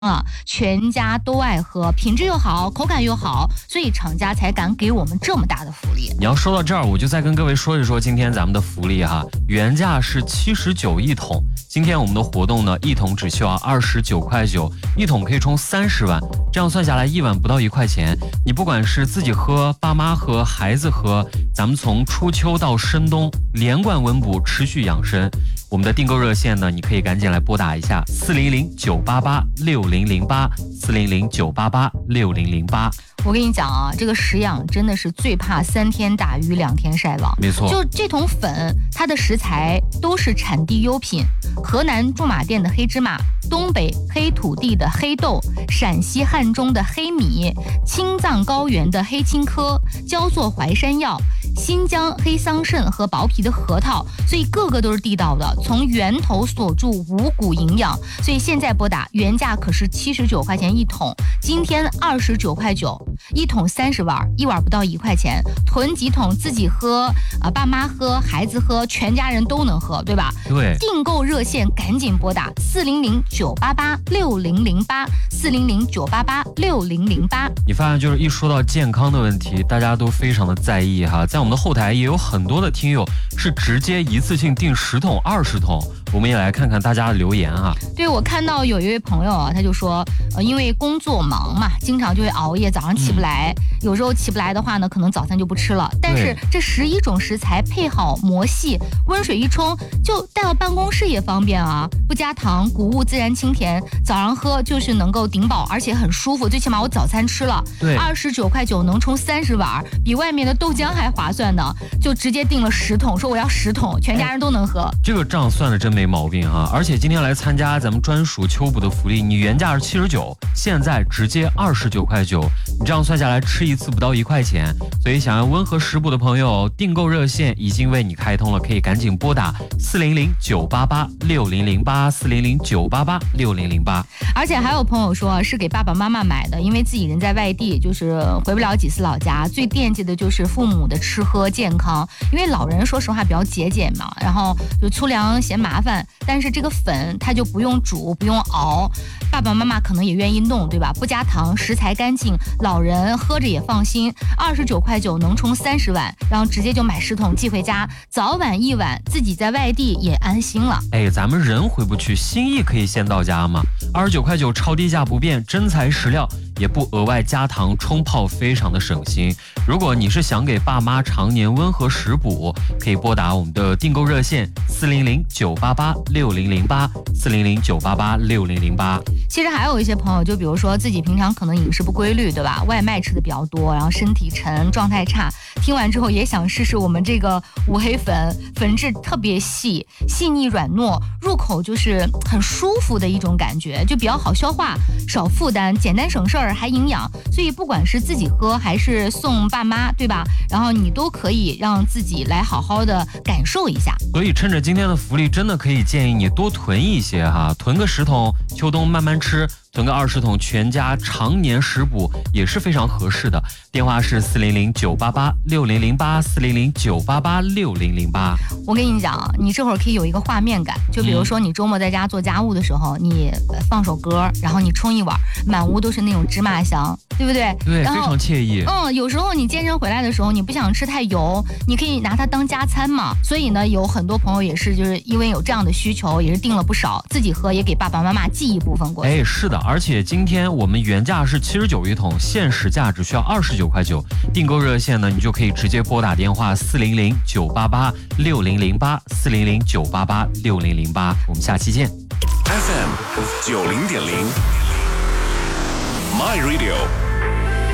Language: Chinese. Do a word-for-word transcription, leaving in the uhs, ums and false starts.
啊，全家都爱喝，品质又好，口感又好，所以厂家才敢给我们这么大的福利。 你要说到这儿，我就再跟各位说一说今天咱们的福利哈，原价是七十九一桶，今天我们的活动呢，一桶只需要二十九块九，一桶可以冲三十碗，这样算下来一碗不到一块钱。你不管是自己喝、爸妈喝、孩子喝，咱们从初秋到深冬连贯温补，持续养生。我们的订购热线呢，你可以赶紧来拨打一下四零零九八八六零零八四零零九八八六零零八。 我跟你讲啊，这个食养真的是最怕三天打鱼两天晒网。 没错， 就这桶粉，它的食材都是产地优品，河南驻马店的黑芝麻，东北黑土地的黑豆，陕西汉中的黑米，青藏高原的黑青稞，焦作淮山药，新疆黑桑葚和薄皮的核桃，所以个个都是地道的，从源头锁住五谷营养。所以现在拨打原价可是七十九块钱一桶，今天二十九块九。一桶三十碗，一碗不到一块钱，囤几桶自己喝啊，爸妈喝，孩子喝，全家人都能喝，对吧？ 对。 订购热线赶紧拨打四零零九八八六零零八四零零九八八六零零八。 你发现就是一说到健康的问题，大家都非常的在意哈，在我们的后台也有很多的听友是直接一次性订十桶、二十桶。我们也来看看大家的留言啊。 对，我看到有一位朋友啊，他就说，呃，因为工作忙嘛，经常就会熬夜，早上起不来，嗯、有时候起不来的话呢，可能早餐就不吃了。但是这十一种食材配好磨细，温水一冲，就带到办公室也方便啊，不加糖，谷物自然清甜，早上喝就是能够顶饱，而且很舒服。最起码我早餐吃了， 对， 二十九块九能冲三十碗，比外面的豆浆还划算呢。就直接订了十桶，说我要十桶，全家人都能喝。 这个账算的真没毛病啊！而且今天来参加咱们专属秋补的福利，你原价是七十九，现在直接二十九块九，你这样算下来吃一次不到一块钱。所以想要温和食补的朋友，订购热线已经为你开通了，可以赶紧拨打四零零九八八六零零八四零零九八八六零零八。 而且还有朋友说是给爸爸妈妈买的，因为自己人在外地，就是回不了几次老家，最惦记的就是父母的吃喝健康。因为老人说实话比较节俭嘛，然后就粗粮嫌麻烦，但是这个粉它就不用煮不用熬，爸爸妈妈可能也愿意弄，对吧？不加糖，食材干净，老人喝着也放心。二十九块九能冲三十碗，然后直接就买十桶寄回家，早晚一碗，自己在外地也安心了。 哎，咱们人回不去，心意可以先到家嘛。二十九块九超低价不变，真材实料，也不额外加糖冲泡，非常的省心。如果你是想给爸妈常年温和食补，可以拨打我们的订购热线四零零九八八六零零八四零零九八八六零零八。 其实还有一些朋友，就比如说自己平常可能饮食不规律，对吧？外卖吃的比较多，然后身体沉，状态差，听完之后也想试试我们这个五黑粉，粉质特别细，细腻软糯，入口就是很舒服的一种感觉，就比较好消化，少负担，简单省事儿，还营养。所以不管是自己喝还是送爸妈，对吧？然后你都可以让自己来好好的感受一下。 所以趁着今天的福利，真的可以建议你多囤一些哈，囤个十桶，秋冬慢慢吃。囤个二十桶，全家常年食补也是非常合适的。电话是四零零九八八六零零八四零零九八八六零零八。 我跟你讲，你这会儿可以有一个画面感，就比如说你周末在家做家务的时候，嗯、你放首歌，然后你冲一碗，满屋都是那种芝麻香，对不对？ 对，非常惬意。 嗯，有时候你健身回来的时候，你不想吃太油，你可以拿它当加餐嘛。所以呢，有很多朋友也是就是因为有这样的需求，也是订了不少，自己喝也给爸爸妈妈寄一部分过去。 哎，是的。而且今天我们原价是七十九一桶，限时价只需要二十九块九。订购热线呢，你就可以直接拨打电话四零零九八八六零零八四零零九八八六零零八。我们下期见。 F M 九零点零 My Radio。